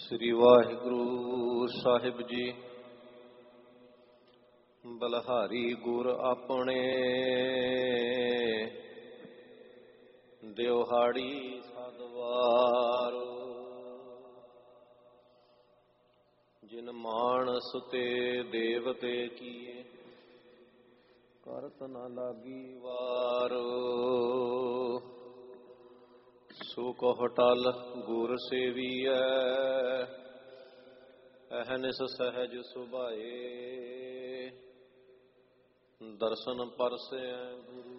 ਸ੍ਰੀ ਵਾਹਿਗੁਰੂ ਸਾਹਿਬ ਜੀ। ਬਲਹਾਰੀ ਗੁਰ ਆਪਣੇ ਦਿਵਹਾੜੀ ਸਦਵਾਰ, ਜਿਨ ਮਾਨਸ ਤੇ ਦੇਵਤੇ ਕੀਏ ਕਰਤ ਨ ਲਾਗੀ ਵਾਰ। ਸੋ ਕਹੁ ਟਲ ਗੁਰ ਸੇਵੀਐ ਅਹਨਿਸ ਸਹਿਜ ਸੁਭਾਏ। ਦਰਸ਼ਨ ਪਰਸੈ ਗੁਰੂ